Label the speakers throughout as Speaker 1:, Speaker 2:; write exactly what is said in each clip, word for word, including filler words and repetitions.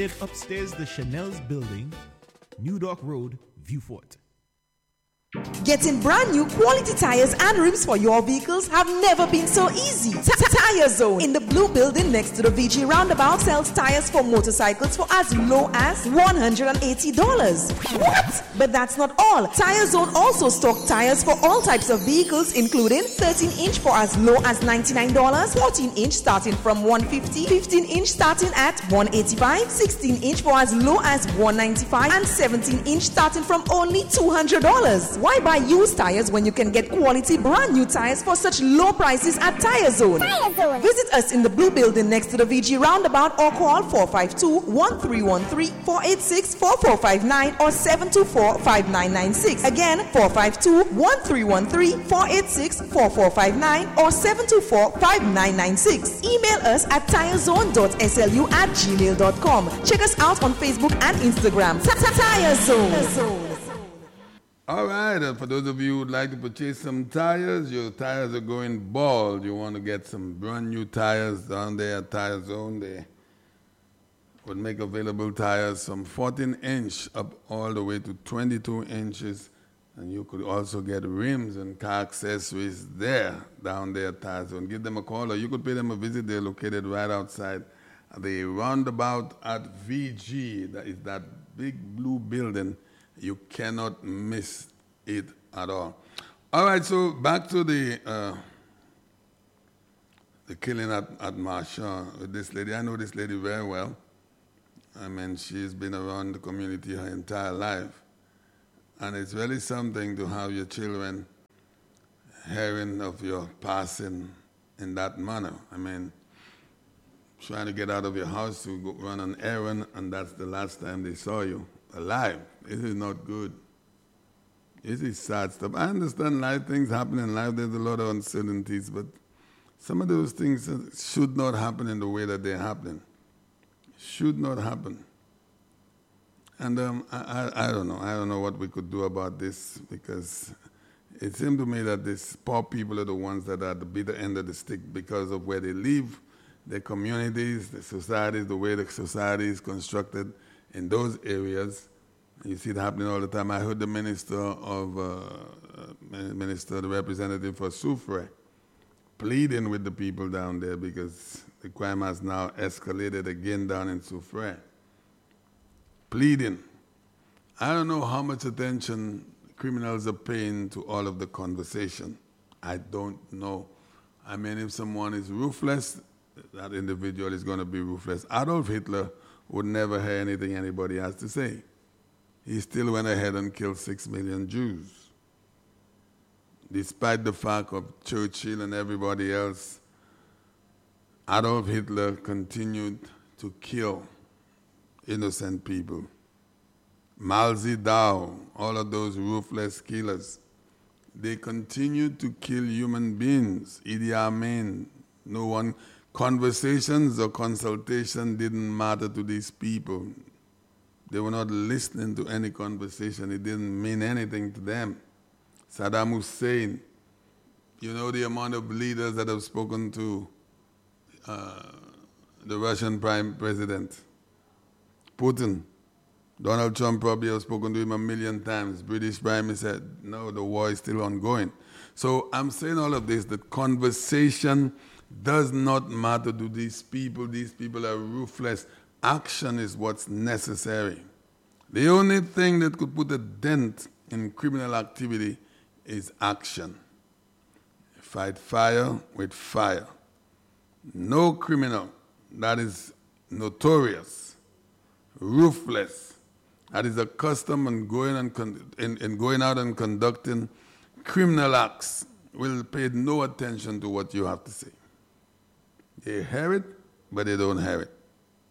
Speaker 1: Upstairs the Chanel's building, New Dock Road, Viewfort.
Speaker 2: Getting brand new quality tires and rims for your vehicles have never been so easy. Tire Zone in the blue building next to the V G roundabout sells tires for motorcycles for as low as one hundred eighty dollars. What? But that's not all. Tire Zone also stocks tires for all types of vehicles, including thirteen inch for as low as ninety-nine dollars, fourteen inch starting from one hundred fifty dollars, fifteen inch starting at one hundred eighty-five dollars, sixteen inch for as low as one hundred ninety-five dollars, and seventeen inch starting from only two hundred dollars. Why buy used tires when you can get quality brand new tires for such low prices at Tire Zone?
Speaker 3: Tire Zone.
Speaker 2: Visit us in the blue building next to the V G roundabout or call four five two, one three one three, four eight six, four four five nine or seven two four, five nine nine six. Again, four five two, one three one three, four eight six, four four five nine or seven two four, five nine nine six. Email us at tirezone dot s l u at gmail dot com. Check us out on Facebook and Instagram. Tire Zone.
Speaker 4: All right, uh, for those of you who would like to purchase some tires, your tires are going bald. You want to get some brand new tires down there at Tire Zone. They would make available tires from fourteen inch up all the way to twenty-two inches. And you could also get rims and car accessories there, down there at Tire Zone. Give them a call or you could pay them a visit. They're located right outside the roundabout at V G. That is that big blue building. You cannot miss it at all. All right, so back to the uh, the killing at, at Marchand with this lady. I know this lady very well. I mean, she's been around the community her entire life. And it's really something to have your children hearing of your passing in that manner. I mean, trying to get out of your house to go run an errand, and that's the last time they saw you alive. This is not good. This is sad stuff. I understand life, things happen in life. There's a lot of uncertainties, but some of those things should not happen in the way that they're happening. Should not happen. And um, I, I, I don't know. I don't know what we could do about this, because it seemed to me that these poor people are the ones that are at the bitter end of the stick because of where they live, their communities, the societies, the way the society is constructed in those areas. You see it happening all the time. I heard the minister of, uh, minister, the representative for Soufrière, pleading with the people down there because the crime has now escalated again down in Soufrière. Pleading. I don't know how much attention criminals are paying to all of the conversation. I don't know. I mean, if someone is ruthless, that individual is going to be ruthless. Adolf Hitler would never hear anything anybody has to say. He still went ahead and killed six million Jews. Despite the fact of Churchill and everybody else, Adolf Hitler continued to kill innocent people. Mao Zedong, all of those ruthless killers, they continued to kill human beings. Idi Amin, no one, conversations or consultation didn't matter to these people. They were not listening to any conversation. It didn't mean anything to them. Saddam Hussein, you know the amount of leaders that have spoken to uh, the Russian Prime President, Putin. Donald Trump probably has spoken to him a million times. British Prime Minister said, no, the war is still ongoing. So I'm saying all of this, that conversation does not matter to these people. These people are ruthless. Action is what's necessary. The only thing that could put a dent in criminal activity is action. Fight fire with fire. No criminal that is notorious, ruthless, that is accustomed in going, and con- in, in going out and conducting criminal acts will pay no attention to what you have to say. They hear it, but they don't hear it.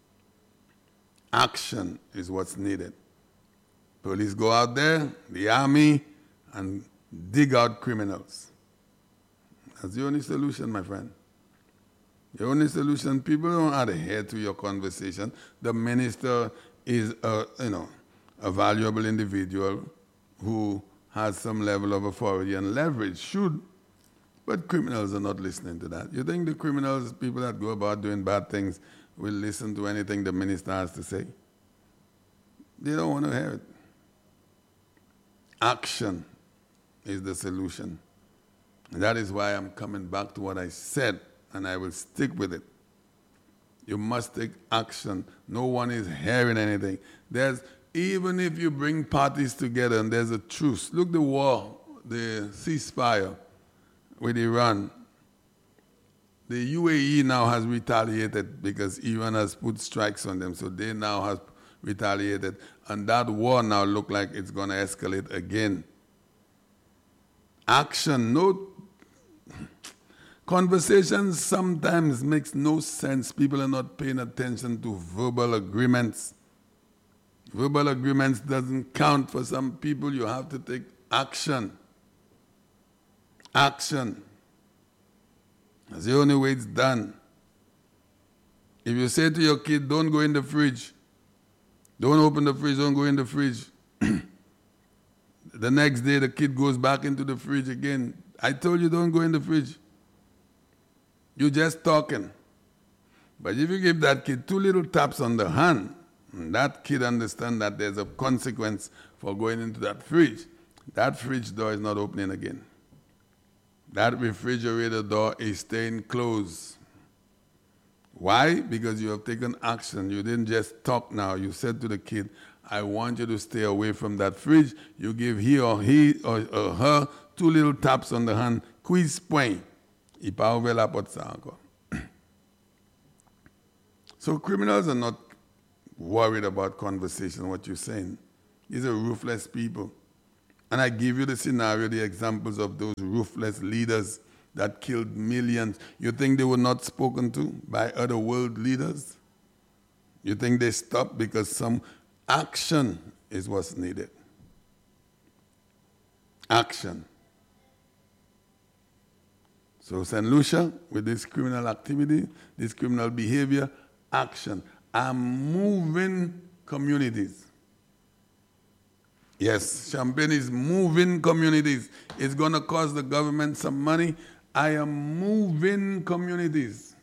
Speaker 4: Action is what's needed. Police go out there, the army, and dig out criminals. That's the only solution, my friend. The only solution, people don't adhere to your conversation. The minister is a, you know, a valuable individual who has some level of authority and leverage, should, but criminals are not listening to that. You think the criminals, people that go about doing bad things, will listen to anything the minister has to say? They don't want to hear it. Action is the solution. And that is why I'm coming back to what I said, and I will stick with it. You must take action. No one is hearing anything. There's, even if you bring parties together and there's a truce, look the war, the ceasefire with Iran. The U A E now has retaliated because Iran has put strikes on them, so they now have retaliated. And that war now looks like it's going to escalate again. Action, no... Conversations sometimes makes no sense. People are not paying attention to verbal agreements. Verbal agreements doesn't count for some people. You have to take action. Action. That's the only way it's done. If you say to your kid, don't go in the fridge, don't open the fridge, don't go in the fridge. The next day the kid goes back into the fridge again. I told you don't go in the fridge. You're just talking. But if you give that kid two little taps on the hand, that kid understands that there's a consequence for going into that fridge. That fridge door is not opening again. That refrigerator door is staying closed. Why? Because you have taken action. You didn't just talk now. You said to the kid, I want you to stay away from that fridge. You give he or he or, or her two little taps on the hand. Quiz point. So criminals are not worried about conversation, what you're saying. These are ruthless people. And I give you the scenario, the examples of those ruthless leaders that killed millions. You think they were not spoken to by other world leaders? You think they stopped because some action is what's needed? Action. So Saint Lucia, with this criminal activity, this criminal behavior, action. I'm moving communities. Yes, Champagne is moving communities. It's going to cost the government some money. I am moving communities.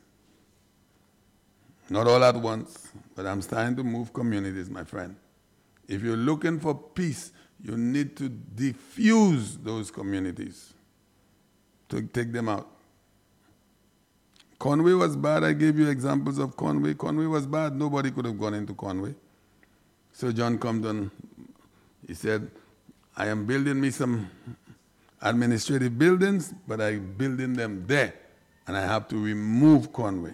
Speaker 4: Not all at once, but I'm starting to move communities, my friend. If you're looking for peace, you need to diffuse those communities to take them out. Conway was bad. I gave you examples of Conway. Conway was bad. Nobody could have gone into Conway. So John Compton, he said, I am building me some administrative buildings, but I'm building them there, and I have to remove Conway.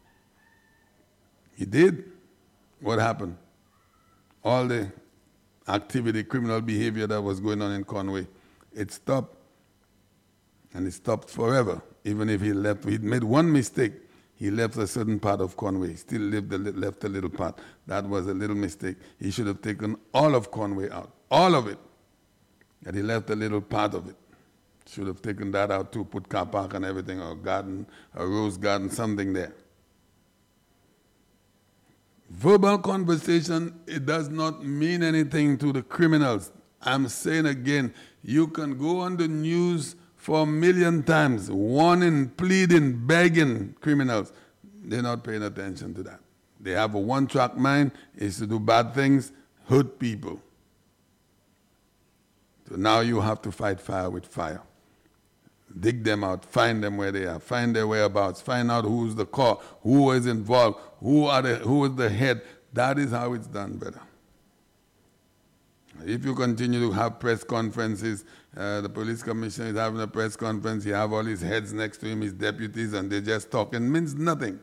Speaker 4: He did. What happened? All the activity, criminal behavior that was going on in Conway, it stopped. And it stopped forever. Even if he left, he made one mistake. He left a certain part of Conway. He still lived a, left a little part. That was a little mistake. He should have taken all of Conway out. All of it. And he left a little part of it. Should have taken that out too, put car park and everything, or garden, a rose garden, something there. Verbal conversation, it does not mean anything to the criminals. I'm saying again, you can go on the news for a million times, warning, pleading, begging criminals. They're not paying attention to that. They have a one-track mind, is to do bad things, hurt people. So now you have to fight fire with fire. Dig them out, find them where they are, find their whereabouts, find out who's the core, who is involved, who are the, who is the head. That is how it's done, brother. If you continue to have press conferences, uh, the police commissioner is having a press conference, you have all his heads next to him, his deputies, and they're just talking, means nothing.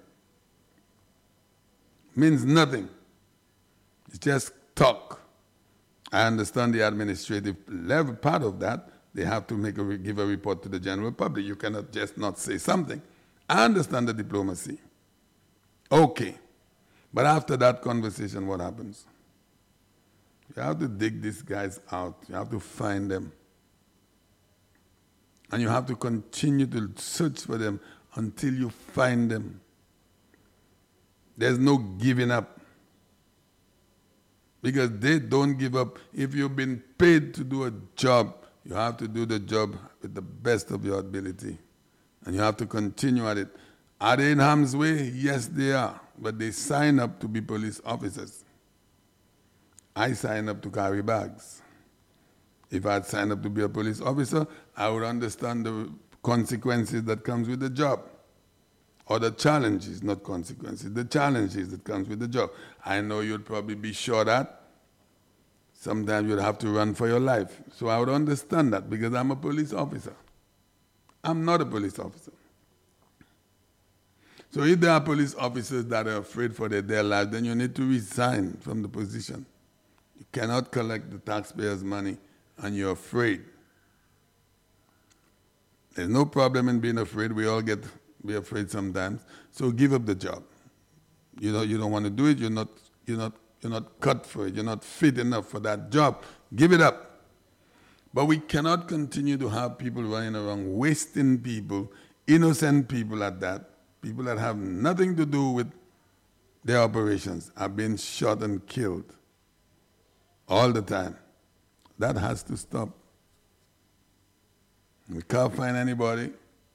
Speaker 4: Means nothing. It's just talk. I understand the administrative level part of that. They have to make a, give a report to the general public. You cannot just not say something. I understand the diplomacy. Okay. But after that conversation, what happens? You have to dig these guys out. You have to find them. And you have to continue to search for them until you find them. There's no giving up. Because they don't give up. If you've been paid to do a job, you have to do the job with the best of your ability. And you have to continue at it. Are they in harm's way? Yes, they are. But they sign up to be police officers. I signed up to carry bags. If I had signed up to be a police officer, I would understand the consequences that comes with the job. Or the challenges, not consequences, the challenges that comes with the job. I know you'd probably be shot at. Sometimes you'd have to run for your life. So I would understand that because I'm a police officer. I'm not a police officer. So if there are police officers that are afraid for their, their lives, then you need to resign from the position. You cannot collect the taxpayers' money and you're afraid. There's no problem in being afraid. We all get be afraid sometimes. So give up the job. You know you don't want to do it. You're not you're not you're not cut for it. You're not fit enough for that job. Give it up. But we cannot continue to have people running around wasting people, innocent people at that. People that have nothing to do with their operations are being shot and killed all the time. That has to stop. We can't find anybody.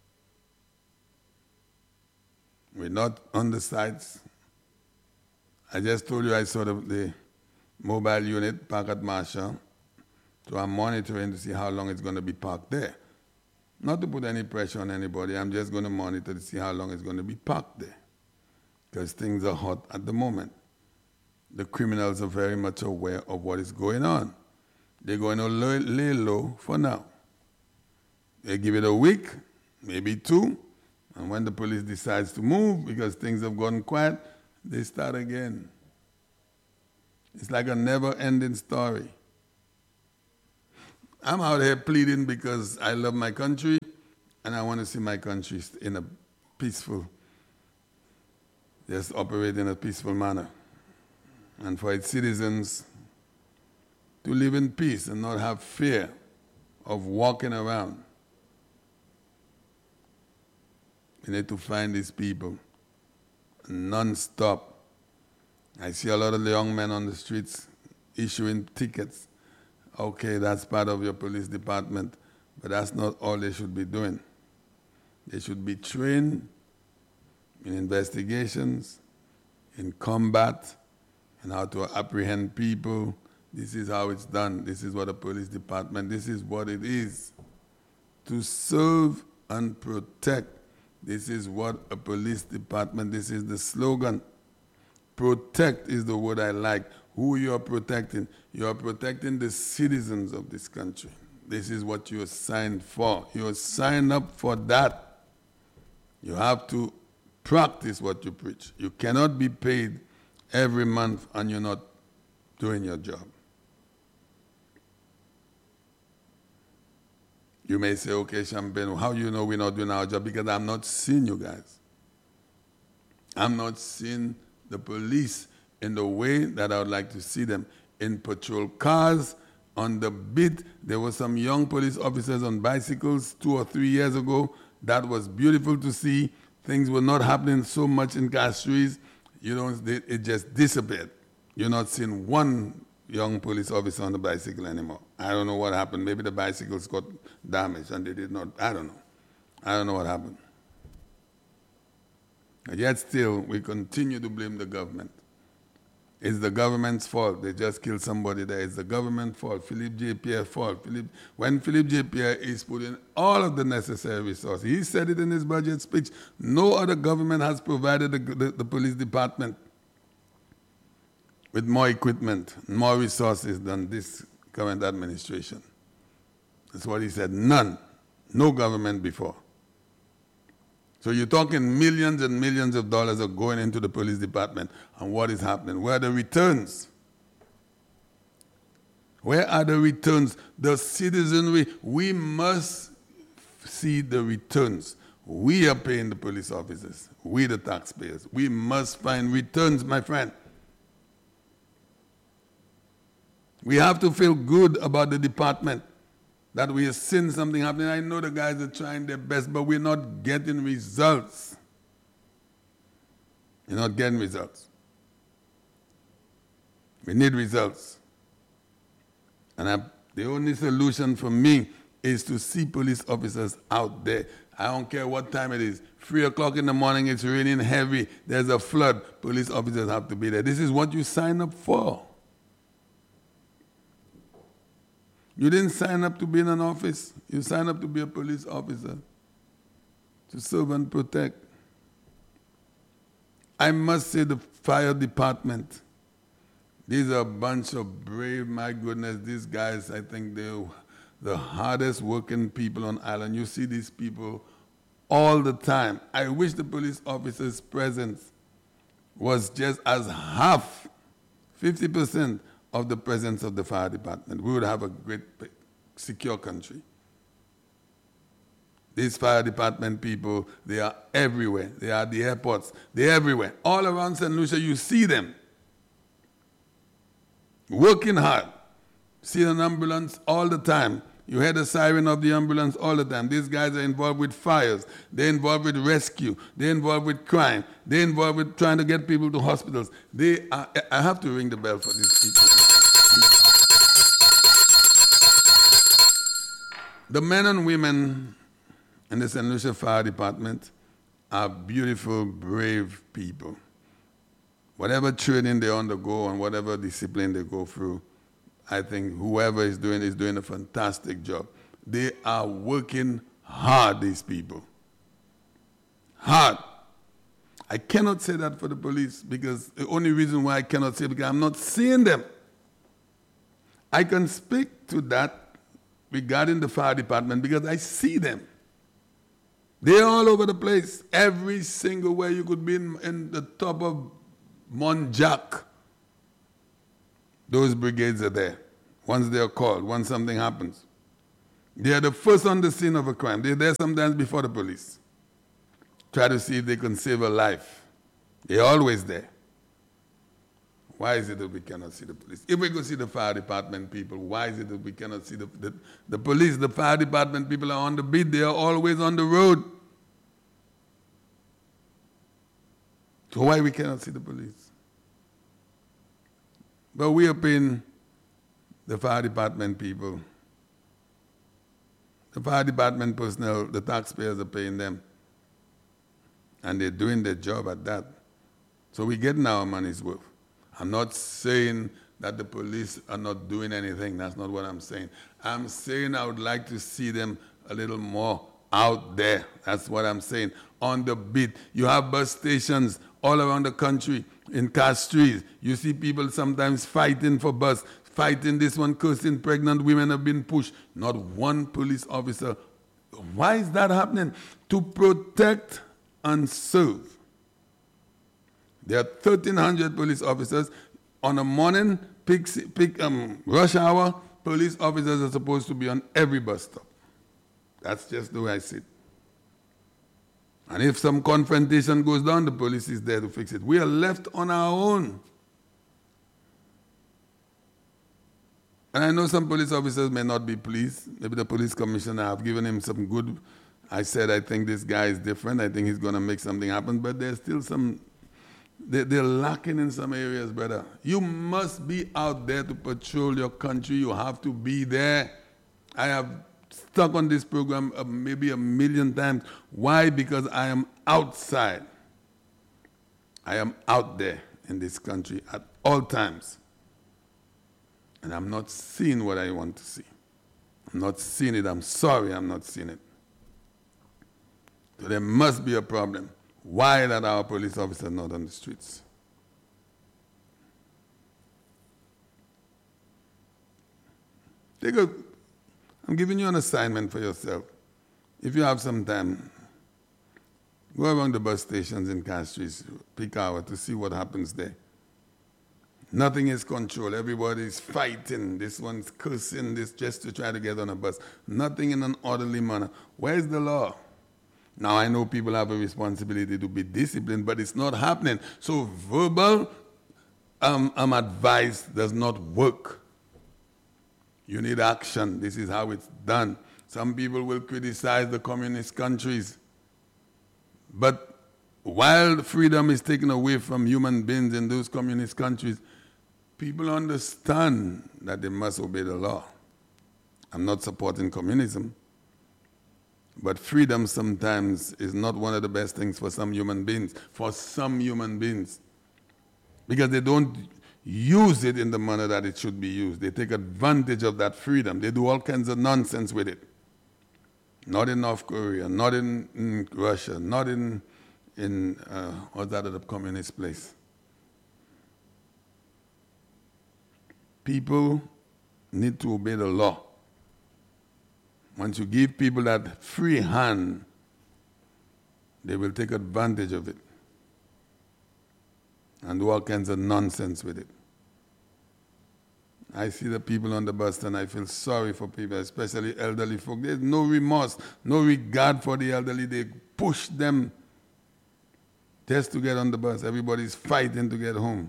Speaker 4: We're not on the sites. I just told you I saw the, the mobile unit parked at Marshall, so I'm monitoring to see how long it's going to be parked there. Not to put any pressure on anybody, I'm just going to monitor to see how long it's going to be parked there, because things are hot at the moment. The criminals are very much aware of what is going on. They're going to lay, lay low for now. They give it a week, maybe two, and when the police decides to move because things have gone quiet, they start again. It's like a never-ending story. I'm out here pleading because I love my country and I want to see my country in a peaceful, just operate in a peaceful manner. And for its citizens to live in peace and not have fear of walking around. We need to find these people non-stop. I see a lot of the young men on the streets issuing tickets. Okay, that's part of your police department, but that's not all they should be doing. They should be trained in investigations, in combat, and how to apprehend people. This is how it's done. This is what a police department, this is what it is. To serve and protect. This is what a police department, this is the slogan. Protect is the word I like. Who you are protecting? You are protecting the citizens of this country. This is what you are signed for. You are signed up for that. You have to practice what you preach. You cannot be paid every month and you're not doing your job. You may say, okay, Champagne, how do you know we're not doing our job? Because I'm not seeing you guys. I'm not seeing the police in the way that I would like to see them. In patrol cars, on the beat, there were some young police officers on bicycles two or three years ago. That was beautiful to see. Things were not happening so much in Castries. You know, it just disappeared. You're not seeing one young police officer on the bicycle anymore. I don't know what happened. Maybe the bicycles got damaged and they did not. I don't know. I don't know what happened. And yet still, we continue to blame the government. It's the government's fault. They just killed somebody there. It's the government's fault. Philippe J. Pierre's fault. Philippe, when Philippe J. Pierre is putting all of the necessary resources, he said it in his budget speech, no other government has provided the, the, the police department with more equipment, more resources than this current administration. That's what he said. None. No government before. So you're talking millions and millions of dollars are going into the police department. And what is happening? Where are the returns? Where are the returns? The citizenry, we must see the returns. We are paying the police officers. We the taxpayers. We must find returns, my friend. We have to feel good about the department, that we are seeing something happening. I know the guys are trying their best, but we're not getting results. We're not getting results. We need results. And I, the only solution for me is to see police officers out there. I don't care what time it is. Three o'clock in the morning, it's raining heavy. There's a flood. Police officers have to be there. This is what you sign up for. You didn't sign up to be in an office. You signed up to be a police officer, to serve and protect. I must say the fire department, these are a bunch of brave, my goodness, these guys, I think they're the hardest working people on island. You see these people all the time. I wish the police officers' presence was just as half, fifty percent of the presence of the fire department. We would have a great, secure country. These fire department people, they are everywhere. They are at the airports. They're everywhere. All around Saint Lucia, you see them. Working hard. See an ambulance all the time. You hear the siren of the ambulance all the time. These guys are involved with fires. They're involved with rescue. They're involved with crime. They're involved with trying to get people to hospitals. They are, I have to ring the bell for these people. The men and women in the Saint Lucia Fire Department are beautiful, brave people. Whatever training they undergo and whatever discipline they go through, I think whoever is doing is doing a fantastic job. They are working hard, these people. Hard. I cannot say that for the police because the only reason why I cannot say it because I'm not seeing them. I can speak to that regarding the fire department because I see them. They're all over the place. Every single way you could be in, in the top of Mont Jacques. Those brigades are there. Once they are called, once something happens. They are the first on the scene of a crime. They're there sometimes before the police. Try to see if they can save a life. They're always there. Why is it that we cannot see the police? If we could see the fire department people, why is it that we cannot see the, the, the police? The fire department people are on the beat. They are always on the road. So why we cannot see the police? But we are paying the fire department people. The fire department personnel, the taxpayers are paying them. And they're doing their job at that. So we're getting our money's worth. I'm not saying that the police are not doing anything. That's not what I'm saying. I'm saying I would like to see them a little more out there. That's what I'm saying. On the beat. You have bus stations all around the country. In Castries, you see people sometimes fighting for bus, fighting this one, cursing pregnant women have been pushed. Not one police officer. Why is that happening? To protect and serve. There are thirteen hundred police officers. On a morning, peak, peak um, rush hour, police officers are supposed to be on every bus stop. That's just the way I see it. And if some confrontation goes down, the police is there to fix it. We are left on our own. And I know some police officers may not be pleased. Maybe the police commissioner, I've given him some good, I said, I think this guy is different. I think he's going to make something happen. But there's still some, they, they're lacking in some areas, brother. You must be out there to patrol your country. You have to be there. I have stuck on this program uh, maybe a million times. Why? Because I am outside. I am out there in this country at all times. And I'm not seeing what I want to see. I'm not seeing it. I'm sorry I'm not seeing it. So there must be a problem. Why that our police officers are not on the streets? Take a I'm giving you an assignment for yourself. If you have some time, go around the bus stations in Castries, peak hour, to see what happens there. Nothing is controlled. Everybody is fighting. This one's cursing, this just to try to get on a bus. Nothing in an orderly manner. Where's the law? Now, I know people have a responsibility to be disciplined, but it's not happening. So verbal um, um, advice does not work. You need action. This is how it's done. Some people will criticize the communist countries. But while freedom is taken away from human beings in those communist countries, people understand that they must obey the law. I'm not supporting communism. But freedom sometimes is not one of the best things for some human beings. For some human beings. Because they don't, use it in the manner that it should be used. They take advantage of that freedom. They do all kinds of nonsense with it. Not in North Korea, not in, in Russia, not in, in uh, what's that other communist place. People need to obey the law. Once you give people that free hand, they will take advantage of it and do all kinds of nonsense with it. I see the people on the bus and I feel sorry for people, especially elderly folk. There's no remorse, no regard for the elderly. They push them just to get on the bus. Everybody's fighting to get home.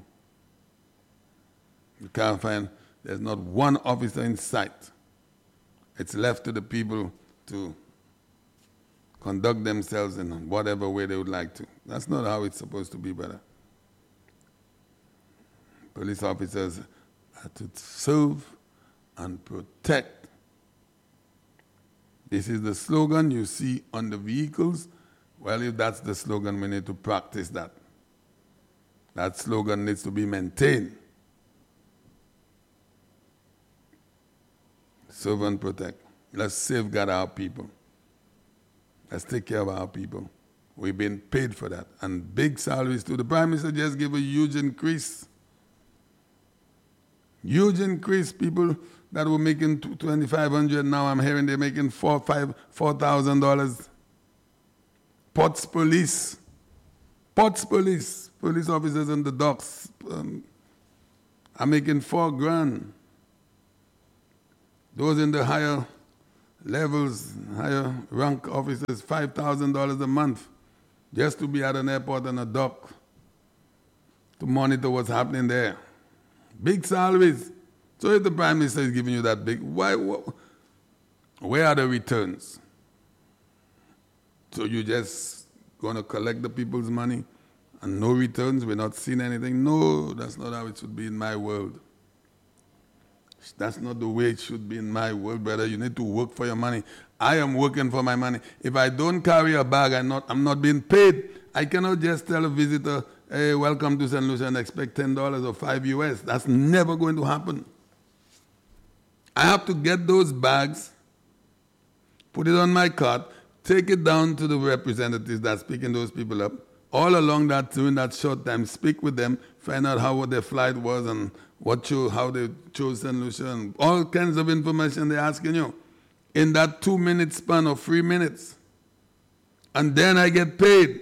Speaker 4: You can't find, there's not one officer in sight. It's left to the people to conduct themselves in whatever way they would like to. That's not how it's supposed to be, brother. Police officers are to serve and protect. This is the slogan you see on the vehicles. Well, if that's the slogan, we need to practice that. That slogan needs to be maintained. Serve and protect. Let's safeguard our people. Let's take care of our people. We've been paid for that. And big salaries too. The Prime Minister just gave a huge increase. Huge increase. People that were making twenty-five hundred dollars now, I'm hearing they're making four five four thousand dollars. Ports police. Ports police. Police officers on the docks um, are making four grand. Those in the higher levels, higher rank officers, five thousand dollars a month just to be at an airport and a dock to monitor what's happening there. Big salaries. So if the Prime Minister is giving you that big, why? Wh where are the returns? So you just going to collect the people's money and no returns? We're not seeing anything? No, that's not how it should be in my world. That's not the way it should be in my world, brother. You need to work for your money. I am working for my money. If I don't carry a bag, I'm not, I'm not being paid. I cannot just tell a visitor, hey, welcome to Saint Lucia and expect ten dollars or five U S. That's never going to happen. I have to get those bags, put it on my cart, take it down to the representatives that's picking those people up. All along that, during that short time, speak with them, find out how what their flight was and what chose, how they chose Saint Lucia, and all kinds of information they're asking you in that two-minute span of three minutes. And then I get paid.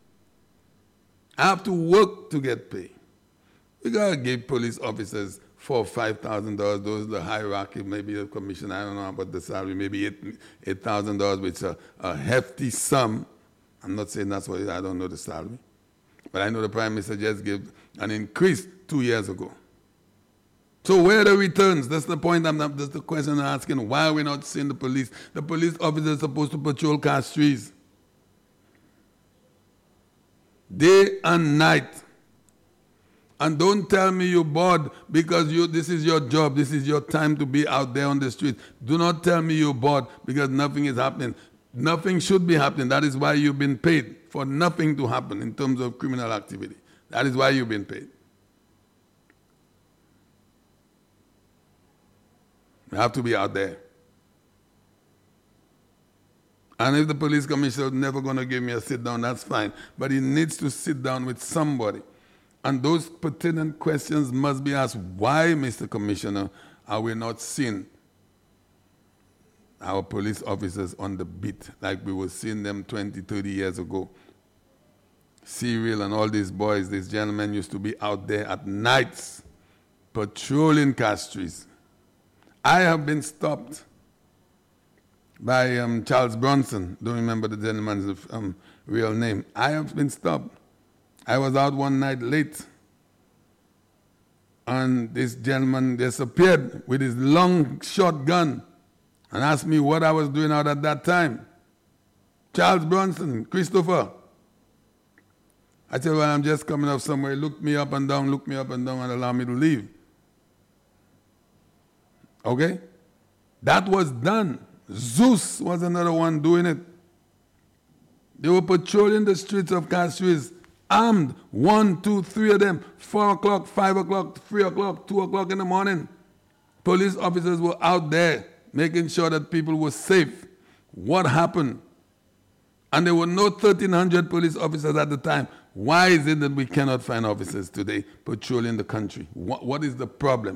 Speaker 4: I have to work to get paid. We got to give police officers four or five thousand dollars. Those are the hierarchy, maybe the commission, I don't know about the salary, maybe eight eight thousand dollars, which is a, a hefty sum. I'm not saying that's what it is. I don't know the salary. But I know the Prime Minister just gave an increase two years ago. So where are the returns? That's the point. I'm not, that's the question I'm asking. Why are we not seeing the police? The police officers are supposed to patrol Castries day and night. And don't tell me you're bored because you, this is your job. This is your time to be out there on the street. Do not tell me you're bored because nothing is happening. Nothing should be happening. That is why you've been paid, for nothing to happen in terms of criminal activity. That is why you've been paid. You have to be out there. And if the police commissioner is never going to give me a sit down, that's fine. But he needs to sit down with somebody. And those pertinent questions must be asked. Why, Mister Commissioner, are we not seeing our police officers on the beat like we were seeing them twenty, thirty years ago? Cyril and all these boys, these gentlemen used to be out there at nights patrolling Castries. I have been stopped by um, Charles Bronson. Don't remember the gentleman's um, real name. I have been stopped. I was out one night late, and this gentleman disappeared with his long shotgun and asked me what I was doing out at that time. Charles Bronson, Christopher. I said, well, I'm just coming up somewhere. Look me up and down, look me up and down, and allow me to leave. Okay? That was done. Zeus was another one doing it. They were patrolling the streets of Castries armed, one, two, three of them, four o'clock, five o'clock, three o'clock, two o'clock in the morning. Police officers were out there making sure that people were safe. What happened? And there were no thirteen hundred police officers at the time. Why is it that we cannot find officers today patrolling the country? What, what is the problem?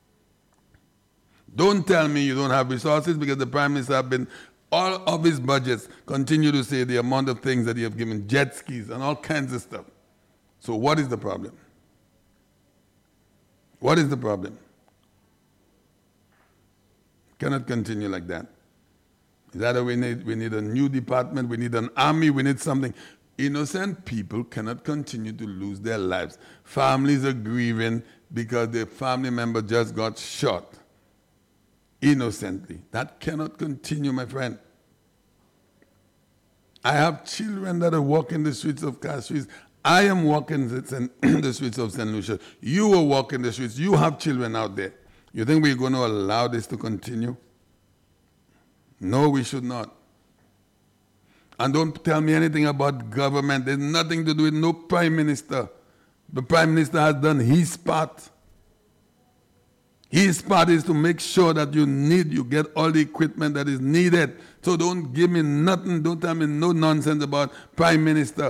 Speaker 4: Don't tell me you don't have resources, because the Prime Minister have been, all of his budgets continue to say the amount of things that he have given, jet skis and all kinds of stuff. So what is the problem? What is the problem? Cannot continue like that. Is that we need, we need a new department, we need an army, we need something. Innocent people cannot continue to lose their lives. Families are grieving because their family member just got shot innocently. That cannot continue, my friend. I have children that are walking the streets of Castries. I am walking the streets of Saint Lucia. You are walking the streets. You have children out there. You think we're going to allow this to continue? No, we should not. And don't tell me anything about government. There's nothing to do with no prime minister. The prime minister has done his part. His part is to make sure that you need, you get all the equipment that is needed. So don't give me nothing, don't tell me no nonsense about prime minister.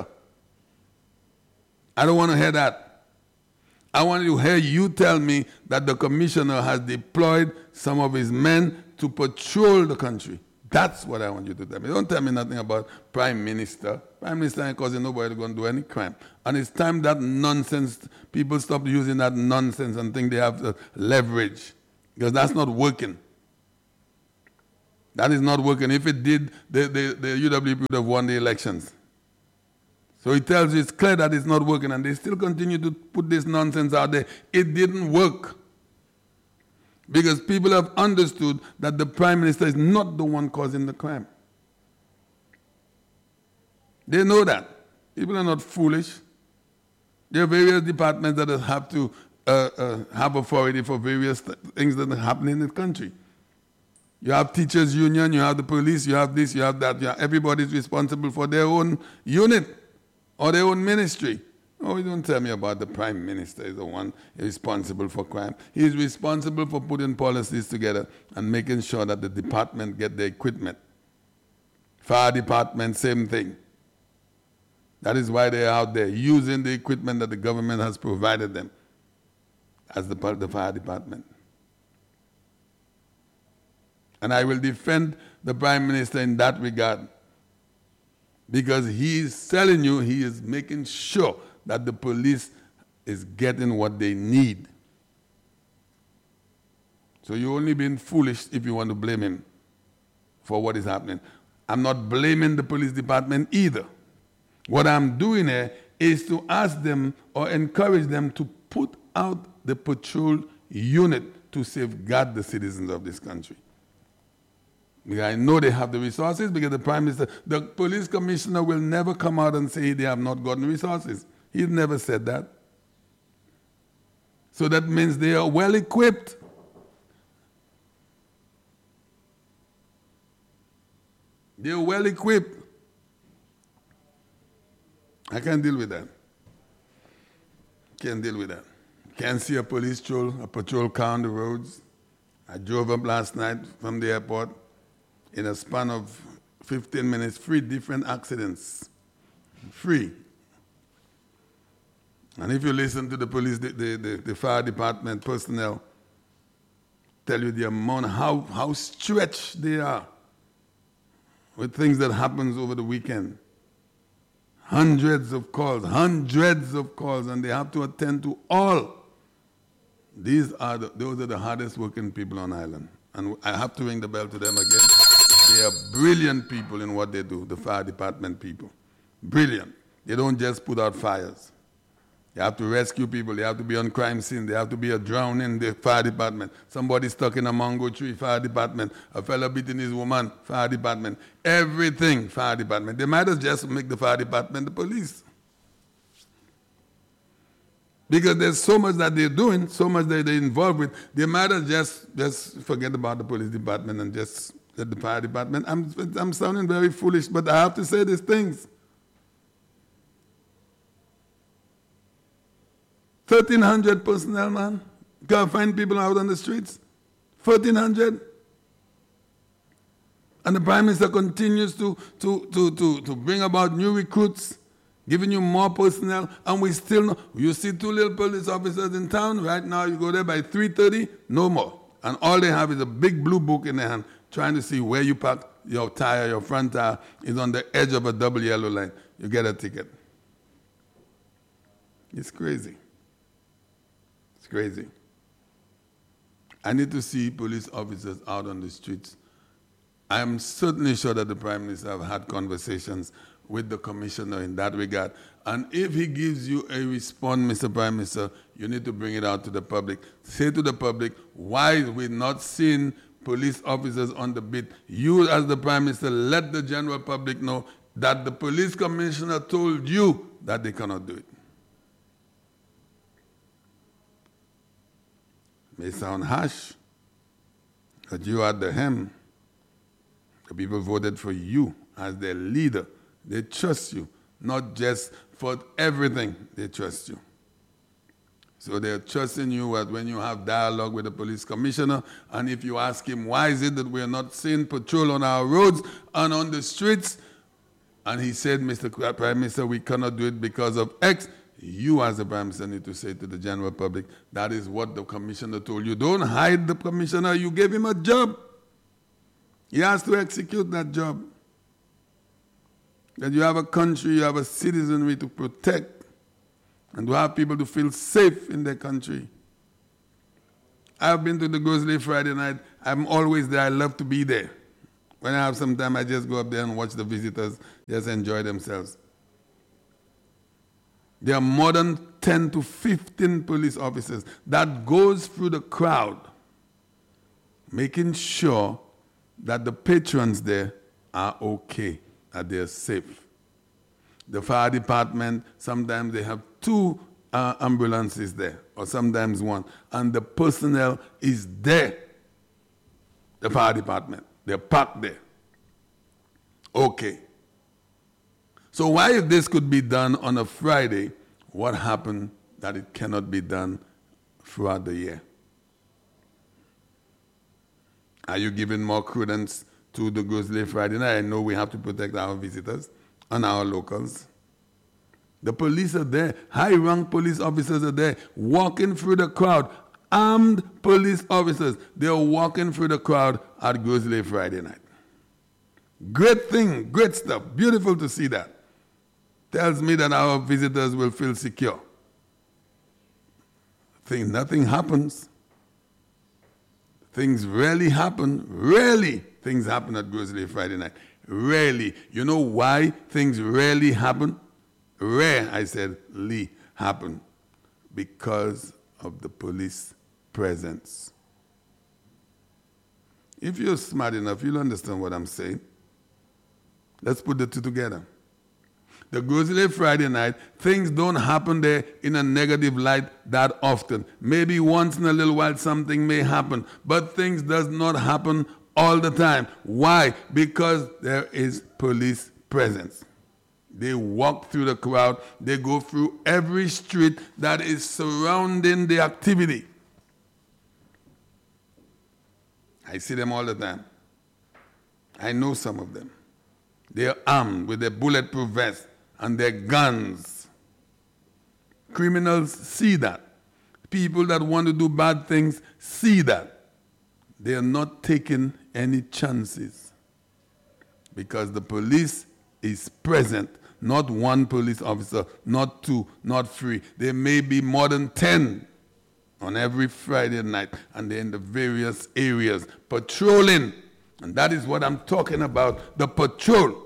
Speaker 4: I don't want to hear that. I want to hear you tell me that the commissioner has deployed some of his men to patrol the country. That's what I want you to tell me. Don't tell me nothing about prime minister. Prime minister ain't causing nobody to go and do any crime. And it's time that nonsense, people stop using that nonsense and think they have the leverage. Because that's not working. That is not working. If it did, the, the, the U W P would have won the elections. So it tells you it's clear that it's not working, and they still continue to put this nonsense out there. It didn't work. Because people have understood that the prime minister is not the one causing the crime. They know that. People are not foolish. There are various departments that have to uh, uh, have authority for various th- things that are happening in the country. You have teachers' union, you have the police, you have this, you have that. You have, everybody's responsible for their own unit or their own ministry. Oh, don't tell me about the prime minister is the one responsible for crime. He is responsible for putting policies together and making sure that the department get the equipment. Fire department, same thing. That is why they are out there using the equipment that the government has provided them as the, the fire department. And I will defend the prime minister in that regard, because he is telling you, he is making sure that the police is getting what they need. So you're only being foolish if you want to blame him for what is happening. I'm not blaming the police department either. What I'm doing here is to ask them or encourage them to put out the patrol unit to safeguard the citizens of this country. Because I know they have the resources, because the Prime Minister, the police commissioner will never come out and say they have not gotten resources. He's never said that. So that means they are well equipped. They're well equipped. I can't deal with that. Can't deal with that. Can't see a police patrol, a patrol car on the roads. I drove up last night from the airport. In a span of fifteen minutes, three different accidents. Three. And if you listen to the police, the, the, the, the fire department personnel tell you the amount, how, how stretched they are with things that happens over the weekend. Hundreds of calls, hundreds of calls, and they have to attend to all. These are the, those are the hardest working people on island. And I have to ring the bell to them again. They are brilliant people in what they do, the fire department people. Brilliant. They don't just put out fires. They have to rescue people. They have to be on crime scene. They have to be a drowning in the fire department. Somebody stuck in a mango tree, fire department. A fellow beating his woman, fire department. Everything, fire department. They might as just make the fire department the police. Because there's so much that they're doing, so much that they're involved with, they might as just, just forget about the police department and just let the fire department. I'm, I'm sounding very foolish, but I have to say these things. thirteen hundred personnel, man. Can't find people out on the streets. fourteen hundred. And the Prime Minister continues to, to, to, to, to bring about new recruits, giving you more personnel, and we still know. You see two little police officers in town, right now you go there by three thirty, no more. And all they have is a big blue book in their hand, trying to see where you park your tire, your front tire is on the edge of a double yellow line. You get a ticket. It's crazy. It's crazy. I need to see police officers out on the streets. I am certainly sure that the Prime Minister have had conversations with the Commissioner in that regard. And if he gives you a response, Mister Prime Minister, you need to bring it out to the public. Say to the public, why we're not seeing police officers on the beat. You, as the Prime Minister, let the general public know that the police commissioner told you that they cannot do it. May sound harsh, but you are the hem. The people voted for you as their leader. They trust you, not just for everything, they trust you. So they're trusting you that when you have dialogue with the police commissioner, and if you ask him, why is it that we're not seeing patrol on our roads and on the streets? And he said, Mister Prime Minister, we cannot do it because of X. You as the Prime Minister need to say to the general public, that is what the commissioner told you. Don't hide the commissioner. You gave him a job. He has to execute that job. That you have a country, you have a citizenry to protect, and to have people to feel safe in their country. I've been to the Grizzly Friday night. I'm always there. I love to be there. When I have some time, I just go up there and watch the visitors just enjoy themselves. There are more than ten to fifteen police officers that goes through the crowd, making sure that the patrons there are okay, that they're safe. The fire department, sometimes they have two uh, ambulances there, or sometimes one, and the personnel is there, the fire department. They're parked there. Okay. So why, if this could be done on a Friday, what happened that it cannot be done throughout the year? Are you giving more credence to the Grizzly Friday night? I know we have to protect our visitors and our locals. The police are there. High-ranked police officers are there, walking through the crowd. Armed police officers, they're walking through the crowd at Grizzly Friday night. Great thing, great stuff. Beautiful to see that. Tells me that our visitors will feel secure. Think nothing happens. Things rarely happen. Rarely things happen at Grizzly Friday night. Rarely. You know why things rarely happen? Rare, I said, Lee, happen. Because of the police presence. If you're smart enough, you'll understand what I'm saying. Let's put the two together. The Grizzly Friday night, things don't happen there in a negative light that often. Maybe once in a little while something may happen, but things does not happen all the time. Why? Because there is police presence. They walk through the crowd. They go through every street that is surrounding the activity. I see them all the time. I know some of them. They are armed with their bulletproof vests and their guns. Criminals see that. People that want to do bad things see that. They are not taking any chances because the police is present. Not one police officer, not two, not three. There may be more than ten on every Friday night, and they're in the various areas patrolling. And that is what I'm talking about, the patrol.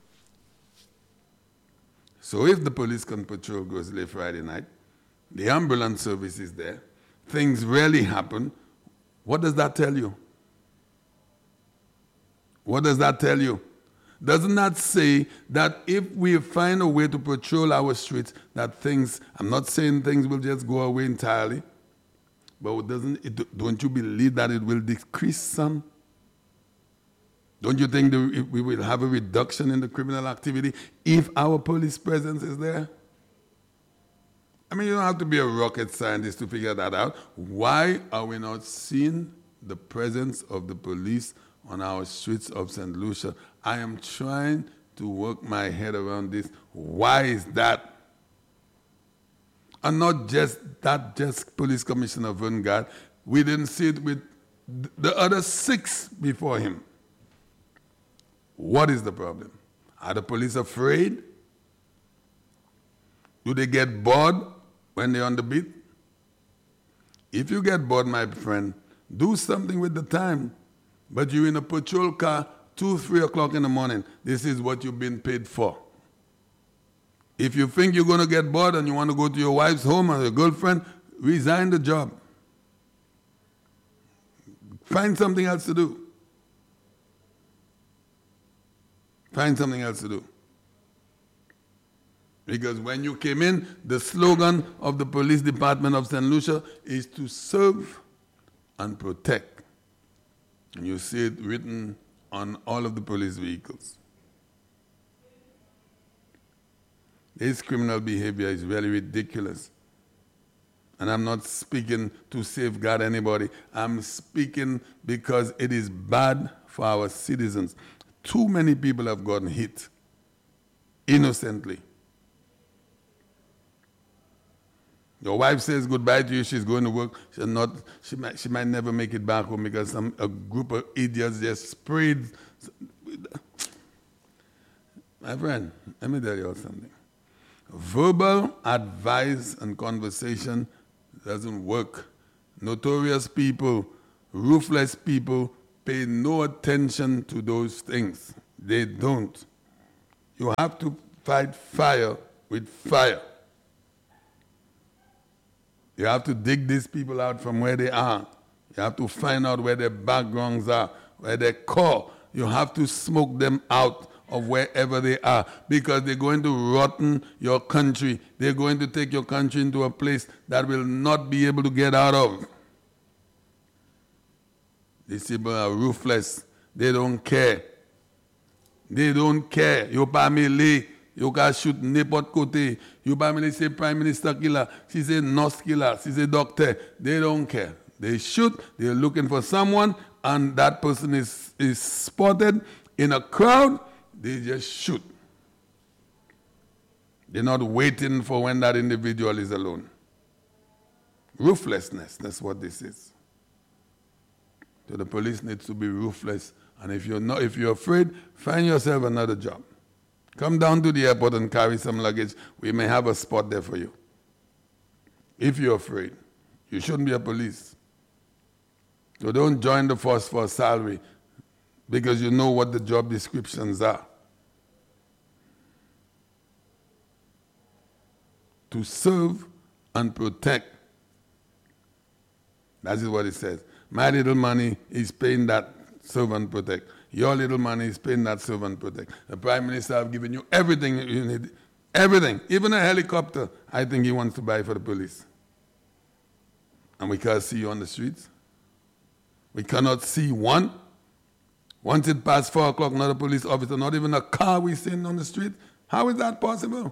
Speaker 4: So if the police can patrol Grizzly Friday night, the ambulance service is there, things rarely happen, what does that tell you? What does that tell you? Doesn't that say that if we find a way to patrol our streets, that things, I'm not saying things will just go away entirely, but doesn't it, don't you believe that it will decrease some? Don't you think that we will have a reduction in the criminal activity if our police presence is there? I mean, you don't have to be a rocket scientist to figure that out. Why are we not seeing the presence of the police on our streets of Saint Lucia? I am trying to work my head around this. Why is that? And not just that, just Police Commissioner Verngard. We didn't see it with the other six before him. What is the problem? Are the police afraid? Do they get bored when they're on the beat? If you get bored, my friend, do something with the time. But you're in a patrol car, two, three o'clock in the morning. This is what you've been paid for. If you think you're going to get bored and you want to go to your wife's home or your girlfriend, resign the job. Find something else to do. Find something else to do. Because when you came in, the slogan of the police department of Saint Lucia is to serve and protect. And you see it written on all of the police vehicles. This criminal behavior is very ridiculous. And I'm not speaking to safeguard anybody. I'm speaking because it is bad for our citizens. Too many people have gotten hit innocently. Your wife says goodbye to you, she's going to work. She's not, she, might, she might never make it back home because some, a group of idiots just sprayed. My friend, let me tell you something. Verbal advice and conversation doesn't work. Notorious people, ruthless people pay no attention to those things. They don't. You have to fight fire with fire. You have to dig these people out from where they are. You have to find out where their backgrounds are, where their core. You have to smoke them out of wherever they are, because they're going to rotten your country. They're going to take your country into a place that will not be able to get out of. These people are ruthless. They don't care. They don't care. You pa me le, you can shoot n'importe côté. You pa me say prime minister killer. She say nurse killer. She say doctor. They don't care. They shoot. They're looking for someone, and that person is, is spotted in a crowd. They just shoot. They're not waiting for when that individual is alone. Ruthlessness, that's what this is. So the police needs to be ruthless. And if you're not, if you're afraid, find yourself another job. Come down to the airport and carry some luggage. We may have a spot there for you. If you're afraid, you shouldn't be a police. So don't join the force for a salary, because you know what the job descriptions are. To serve and protect. That is what it says. My little money is paying that serve and protect. Your little money is paying that serve and protect. The Prime Minister have given you everything you need. Everything. Even a helicopter, I think he wants to buy for the police. And we can't see you on the streets. We cannot see one. Once it passed four o'clock, not a police officer, not even a car we seen on the street. How is that possible?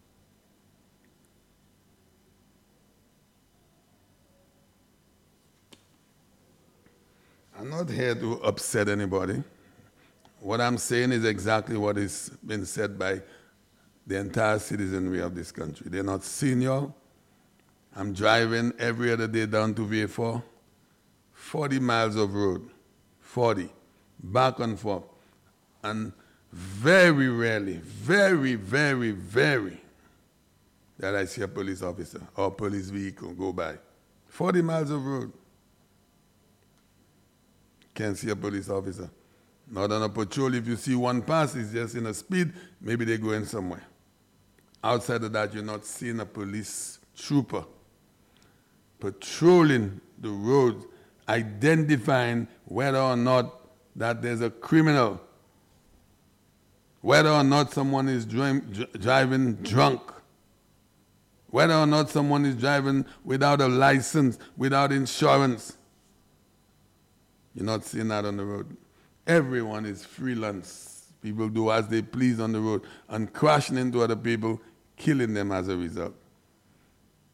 Speaker 4: I'm not here to upset anybody. What I'm saying is exactly what has been said by the entire citizenry of this country. They're not seeing y'all. I'm driving every other day down to V A four, forty miles of road, forty. Back and forth. And very rarely, very, very, very, that I see a police officer or a police vehicle go by. forty miles of road. Can't see a police officer. Not on a patrol. If you see one pass, it's just in a speed, maybe they're going somewhere. Outside of that, you're not seeing a police trooper patrolling the road, identifying whether or not that there's a criminal, whether or not someone is dri- driving drunk, whether or not someone is driving without a license, without insurance. You're not seeing that on the road. Everyone is freelance. People do as they please on the road and crashing into other people, killing them as a result.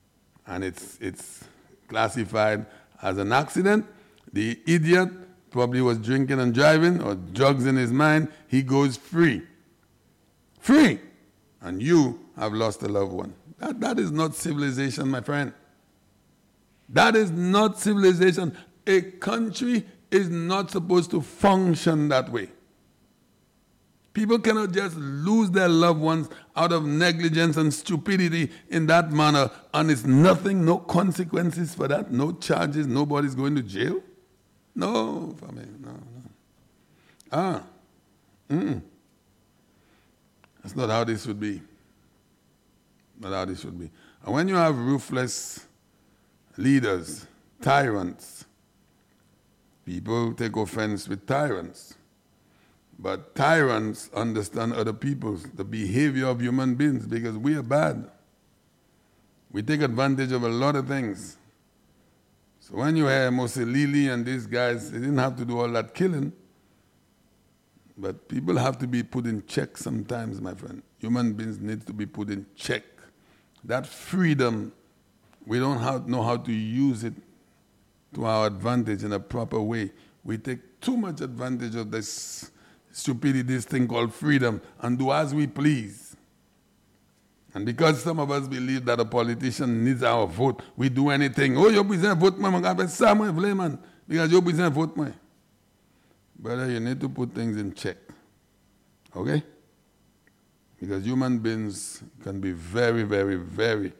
Speaker 4: and it's, it's classified as an accident. The idiot probably was drinking and driving or drugs in his mind. He goes free. Free. And you have lost a loved one. That, that is not civilization, my friend. That is not civilization. A country is not supposed to function that way. People cannot just lose their loved ones out of negligence and stupidity in that manner, and it's nothing, no consequences for that, no charges, nobody's going to jail. No, for me, no, no. Ah, mm-mm. That's not how this should be. Not how this should be. And when you have ruthless leaders, tyrants, people take offense with tyrants. But tyrants understand other people's, the behavior of human beings, because we are bad. We take advantage of a lot of things. So when you hear Mussolini and these guys, they didn't have to do all that killing. But people have to be put in check sometimes, my friend. Human beings need to be put in check. That freedom, we don't have, know how to use it to our advantage in a proper way. We take too much advantage of this stupidity, this thing called freedom, and do as we please. And because some of us believe that a politician needs our vote, we do anything. Oh, you present vote, man, man, because you present vote, man. Brother, you need to put things in check. Okay? Because human beings can be very, very, very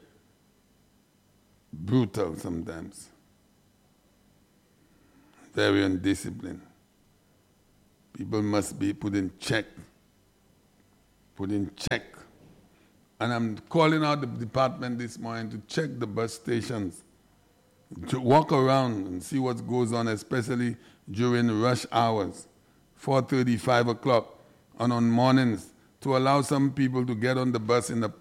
Speaker 4: brutal sometimes. Very undisciplined. People must be put in check. Put in check. And I'm calling out the department this morning to check the bus stations, to walk around and see what goes on, especially during rush hours, four thirty, five o'clock, and on mornings, to allow some people to get on the bus in a